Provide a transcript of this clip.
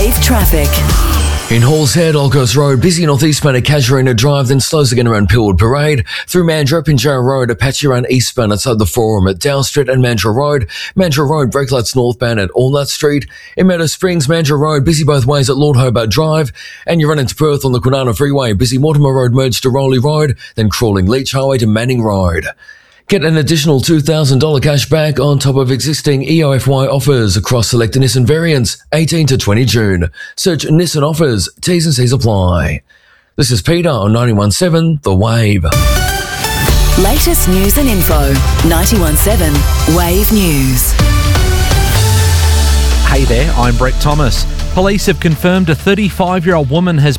Wave traffic. In Halls Head, Old Coast Road, busy northeastbound at Casuarina Drive, then slows again around Pillwood Parade, through Mandurah, Pinjarra Road, Apache around eastbound outside the Forum at Dow Street and Mandurah Road, brake lights northbound at Walnut Street. In Meadow Springs, Mandurah Road, busy both ways at Lord Hobart Drive, and you run into Perth on the Kwinana Freeway, busy Mortimer Road merged to Rowley Road, then crawling Leach Highway to Manning Road. Get an additional $2,000 cash back on top of existing EOFY offers across select Nissan variants, 18 to 20 June. Search Nissan offers, T's and C's apply. This is Peter on 91.7 The Wave. Latest news and info. 91.7 Wave News. Hey there, I'm Brett Thomas. Police have confirmed a 35-year-old woman has